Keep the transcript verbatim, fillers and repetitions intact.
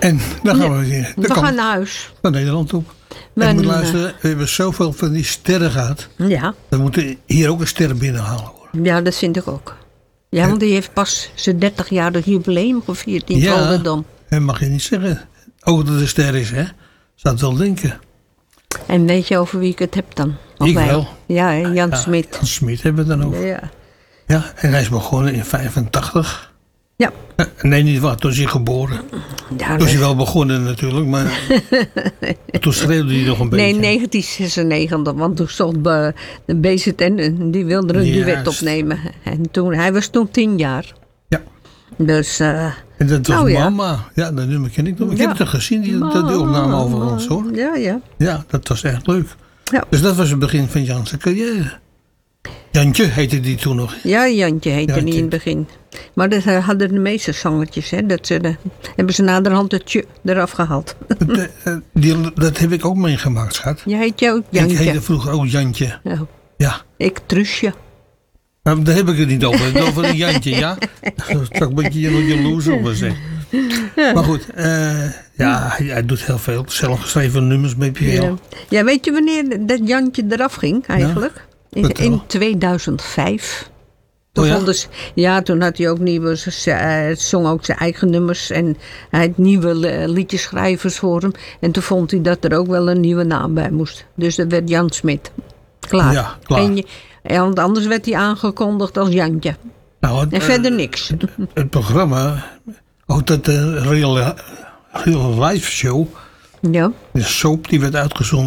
En dan gaan we weer. We gaan naar huis. Naar Nederland toe. We En moet luisteren, we hebben zoveel van die sterren gehad. Ja. We moeten hier ook een ster binnenhalen hoor. Ja, dat vind ik ook. Ja, want die heeft pas zijn dertig-jarig jubileum gevierd in Ja, Volendam. dat mag je niet zeggen. Ook dat het een ster is, hè? Zou het wel denken. En weet je over wie ik het heb dan? Of Ik wij? wel. Ja, hè, Jan Ja, Smit. Jan Smit hebben we het dan over. Ja. Ja, en hij is begonnen in vijfentachtig. Ja. Eh, Nee, niet waar. Toen is hij geboren. Ja, Toen is hij wel begonnen natuurlijk, maar toen schreeuwde hij nog een beetje. nee, negentien zesennegentig, want toen stond be- de B Z N, die wilde een duet Juist. opnemen. En toen, hij was toen tien jaar. Ja. Dus, eh En dat was nou ja. Mama. Ja, dat nummer ken ik nog. Ik Ja. heb het er gezien, die, dat die opname over ons hoor. Ja, ja. Ja, dat was echt leuk. Ja, Dus dat was het begin van Jan's carrière. Jantje heette die toen nog. ja Jantje heette Jantje. die in het begin. Maar dat eh, hadden de meeste zangertjes, hè. Dat ze de, hebben ze naderhand het tje eraf gehaald. Dat, eh, eh, die, dat heb ik ook meegemaakt, schat. Je heet jou ook Ik Jantje. heette vroeger ook Jantje. Oh, Ja. ik Trusje. Maar daar heb ik het niet over. Het is over een Jantje, ja. Dat is toch een beetje nog jaloers op me zeg. Maar goed, eh, ja, hij, hij doet heel veel. Zelfgeschreven nummers met P L. Ja. ja, weet je wanneer dat Jantje eraf ging eigenlijk? In, vertel. in tweeduizend vijf. Toen Oh ja? vonden ze- ja, toen had hij ook nieuwe, ze- hij zong ook zijn eigen nummers en hij had nieuwe eh, liedjeschrijvers voor hem. En toen vond hij dat er ook wel een nieuwe naam bij moest. Dus dat werd Jan Smit. Klaar. Ja, klaar. En je, ja, want anders werd hij aangekondigd als Jantje. Nou, het, En eh, verder niks. het programma, ook dat uh, real, real life show, Ja. de soap die werd uitgezonden.